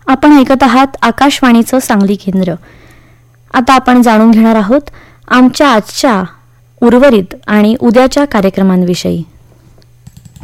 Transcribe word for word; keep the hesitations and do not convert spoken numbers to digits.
आपण ऐकत आहात आकाशवाणीचं सांगली केंद्र. आता आपण जाणून घेणार आहोत आमच्या आजच्या उर्वरित आणि उद्याच्या कार्यक्रमांविषयी.